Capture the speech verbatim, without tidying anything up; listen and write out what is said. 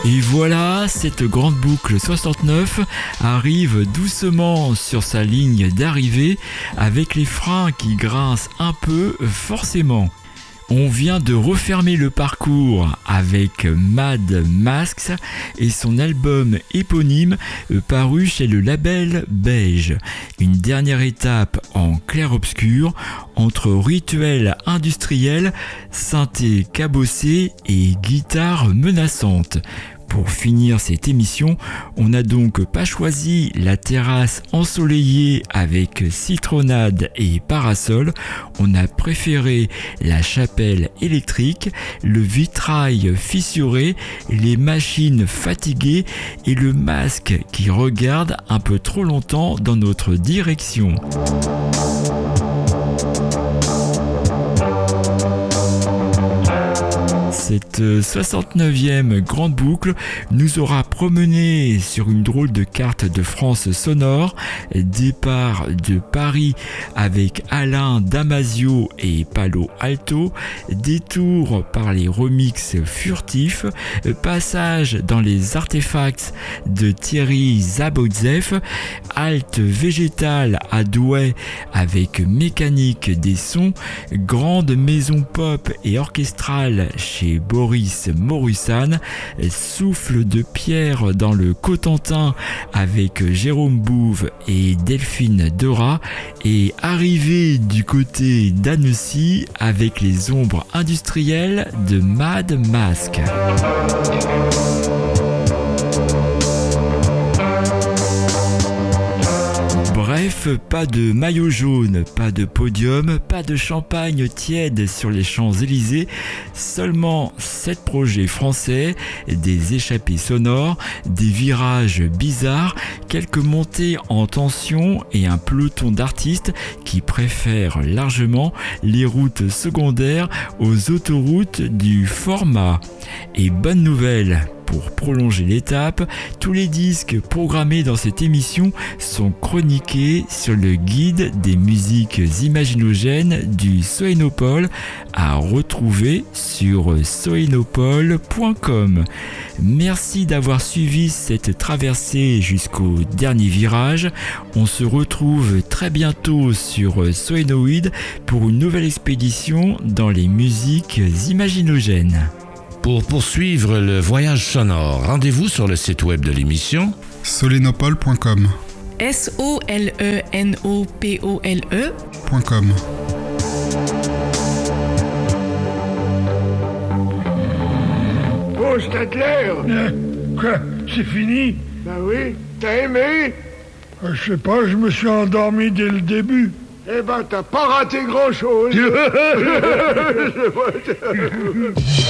Et voilà, cette grande boucle soixante-neuf arrive doucement sur sa ligne d'arrivée avec les freins qui grincent un peu forcément. On vient de refermer le parcours avec Mad Masks et son album éponyme paru chez le label Beige. Une dernière étape en clair-obscur entre rituel industriel, synthé cabossé et guitare menaçante. Pour finir cette émission, on n'a donc pas choisi la terrasse ensoleillée avec citronnade et parasol, on a préféré la chapelle électrique, le vitrail fissuré, les machines fatiguées et le masque qui regarde un peu trop longtemps dans notre direction. Cette soixante-neuvième grande boucle nous aura promené sur une drôle de carte de France sonore, départ de Paris avec Alain Damasio et Palo Alto, détour par les remixes furtifs, passage dans les artefacts de Thierry Zabotzeff, halte végétale à Douai avec mécanique des sons, grande maison pop et orchestrale chez Boris Morusan, souffle de pierre dans le Cotentin avec Jérôme Bouve et Delphine Dora et arrivée du côté d'Annecy avec les ombres industrielles de Mad Mask. Bref, pas de maillot jaune, pas de podium, pas de champagne tiède sur les Champs-Élysées, seulement sept projets français, des échappées sonores, des virages bizarres, quelques montées en tension et un peloton d'artistes qui préfèrent largement les routes secondaires aux autoroutes du format. Et bonne nouvelle! Pour prolonger l'étape, tous les disques programmés dans cette émission sont chroniqués sur le guide des musiques imaginogènes du Soénopole à retrouver sur soénopole point com. Merci d'avoir suivi cette traversée jusqu'au dernier virage. On se retrouve très bientôt sur Soénoïde pour une nouvelle expédition dans les musiques imaginogènes. Pour poursuivre le voyage sonore, rendez-vous sur le site web de l'émission solénopole point com. S O L E N O P O L E .com. Oh, Stadler! Euh, quoi? C'est fini? Ben oui, t'as aimé? Euh, je sais pas, je me suis endormi dès le début. Eh ben, t'as pas raté grand-chose.